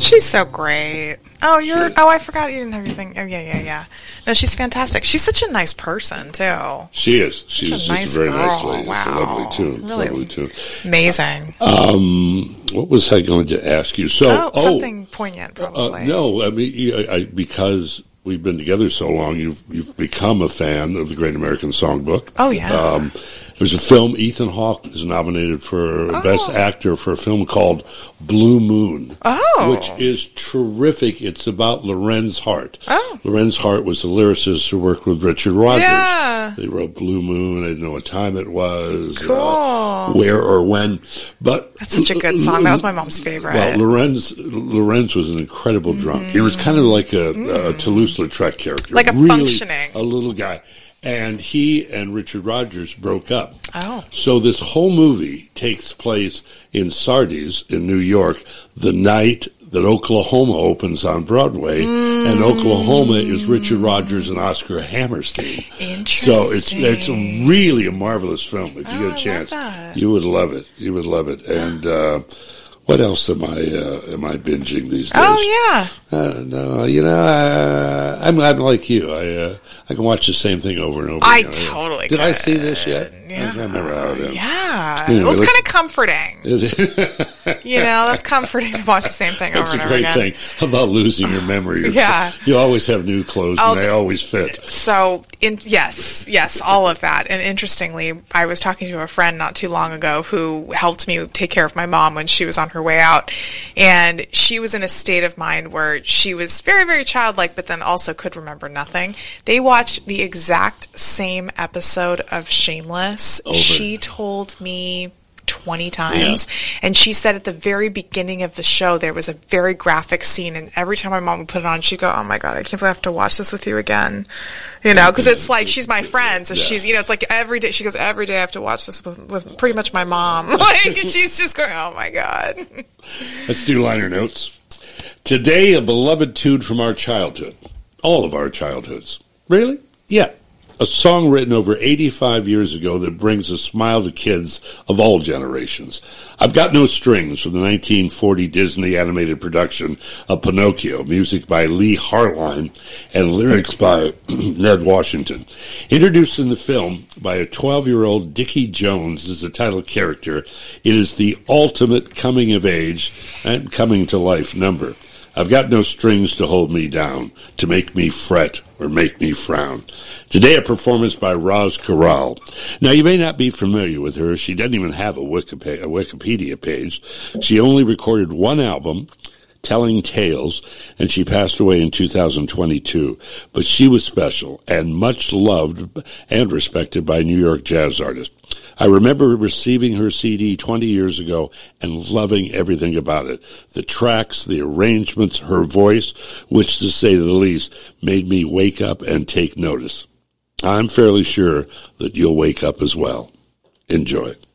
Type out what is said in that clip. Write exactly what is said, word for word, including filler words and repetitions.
She's so great. Oh, you're. Oh, I forgot you didn't have anything. Oh, yeah, yeah, yeah. No, she's fantastic. She's such a nice person too. She is. She's such a, nice just a very girl. nice lady. Wow. It's a lovely tune. Really lovely tune. Amazing. Um, what was I going to ask you? So, oh, oh something poignant, probably. Uh, no, I mean, I, I, because we've been together so long, you've you've become a fan of the Great American Songbook. Oh yeah. Um, there's a film. Ethan Hawke is nominated for oh. Best Actor for a film called Blue Moon, oh. which is terrific. It's about Lorenz Hart. Oh. Lorenz Hart was the lyricist who worked with Richard Rodgers. Yeah. They wrote Blue Moon. I didn't know what time it was, cool. uh, where or when. But that's such a good song. That was my mom's favorite. Well, Lorenz Lorenz was an incredible drunk. Mm. He was kind of like a, mm. a Toulouse-Lautrec character, like a really functioning, a little guy. And he and Richard Rodgers broke up. Oh. So this whole movie takes place in Sardis in New York the night that Oklahoma opens on Broadway. Mm. And Oklahoma is Richard Rodgers and Oscar Hammerstein. Interesting. So it's it's a really a marvelous film. If you oh, get a chance, I you would love it. You would love it. And uh, what else am I uh, am I binging these days? Oh yeah. Uh, no, you know, uh, I'm I'm like you. I uh, I can watch the same thing over and over. I again. totally. Did could. I see this yet? Yeah. I can't remember how it is. Yeah. Anyway, well, it's let's- kind of comforting. Is it? You know, that's comforting to watch the same thing That's over and a over great again. thing about losing your memory. You're- Yeah. You always have new clothes Oh, and they always fit. So, in, yes, yes, all of that. And interestingly, I was talking to a friend not too long ago who helped me take care of my mom when she was on her way out. And she was in a state of mind where she was very, very childlike, but then also could remember nothing. They watched the exact same episode of Shameless. Over. She told me twenty times. Yeah. And she said at the very beginning of the show, there was a very graphic scene. And every time my mom would put it on, she'd go, oh my God, I can't believe I have to watch this with you again. You know, because it's like, she's my friend. So yeah. she's, you know, it's like every day, she goes, every day I have to watch this with, with pretty much my mom. Like, she's just going, oh my God. Let's do liner notes. Today, a beloved tune from our childhood. All of our childhoods. Really? Yeah. A song written over eighty-five years ago that brings a smile to kids of all generations. I've Got No Strings from the nineteen forty Disney animated production of Pinocchio, music by Lee Harline and lyrics by Ned Washington. Introduced in the film by a twelve-year-old Dickie Jones as the title character, it is the ultimate coming-of-age and coming-to-life number. I've got no strings to hold me down, to make me fret or make me frown. Today, a performance by Roz Corral. Now, you may not be familiar with her. She doesn't even have a Wikipedia, a Wikipedia page. She only recorded one album, Telling Tales, and she passed away in two thousand twenty-two. But she was special and much loved and respected by New York jazz artists. I remember receiving her C D twenty years ago and loving everything about it. The tracks, the arrangements, her voice, which to say the least, made me wake up and take notice. I'm fairly sure that you'll wake up as well. Enjoy.